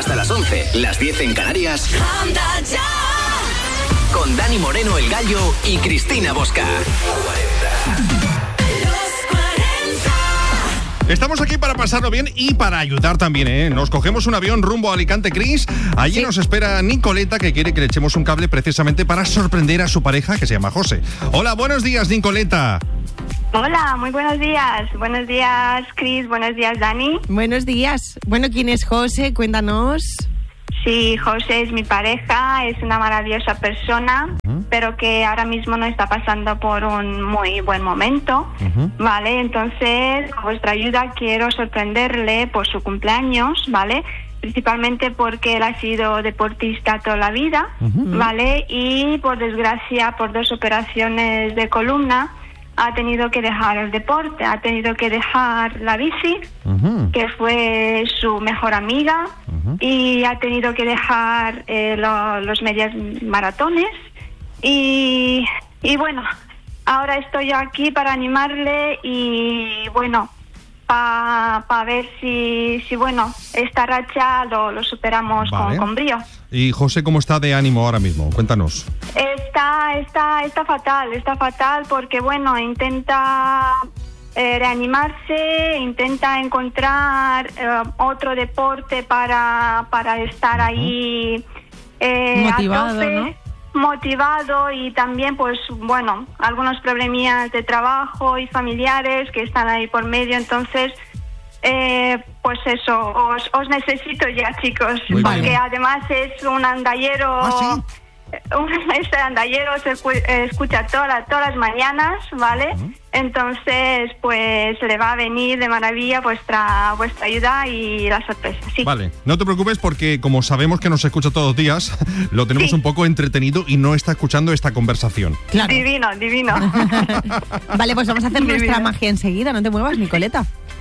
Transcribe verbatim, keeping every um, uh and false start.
Hasta las once, las diez en Canarias. Anda ya. Con Dani Moreno, el Gallo, y Cristina Bosca. Estamos aquí para pasarlo bien y para ayudar también, ¿eh? Nos cogemos un avión rumbo a Alicante, Cris. Allí sí. Nos espera Nicoleta, que quiere que le echemos un cable precisamente para sorprender a su pareja, que se llama José. Hola, buenos días, Nicoleta. Hola, muy buenos días. Buenos días, Cris. Buenos días, Dani. Buenos días. Bueno, ¿quién es José? Cuéntanos. Sí, José es mi pareja, es una maravillosa persona, uh-huh. pero que ahora mismo no está pasando por un muy buen momento, uh-huh. ¿vale? Entonces, con vuestra ayuda quiero sorprenderle por su cumpleaños, ¿vale? Principalmente porque él ha sido deportista toda la vida, uh-huh. ¿vale? Y por desgracia, por dos operaciones de columna, ha tenido que dejar el deporte, ha tenido que dejar la bici, uh-huh. que fue su mejor amiga, uh-huh. y ha tenido que dejar eh, lo, los medias maratones. Y, y bueno, ahora estoy yo aquí para animarle y bueno, para pa ver si, si, bueno, esta racha lo, lo superamos vale. con, con brío. ¿Y José cómo está de ánimo ahora mismo? Cuéntanos. Está, está, está fatal, está fatal porque, bueno, intenta eh, reanimarse, intenta encontrar eh, otro deporte para, para estar uh-huh. ahí eh, motivado, a tope, ¿no? motivado y también, pues, bueno, algunos problemillas de trabajo y familiares que están ahí por medio, entonces... Eh, pues eso, os, os necesito ya, chicos, Muy porque bien. Además es un andallero, ¿Ah, sí? un, este andallero se escucha toda, todas las mañanas, ¿vale? Uh-huh. Entonces, pues le va a venir de maravilla vuestra vuestra ayuda y la sorpresa, sí. Vale, no te preocupes porque como sabemos que nos escucha todos los días, lo tenemos sí. un poco entretenido y no está escuchando esta conversación. Claro. Divino, divino. Vale, pues vamos a hacer divino. Nuestra magia enseguida, no te muevas, Nicoleta.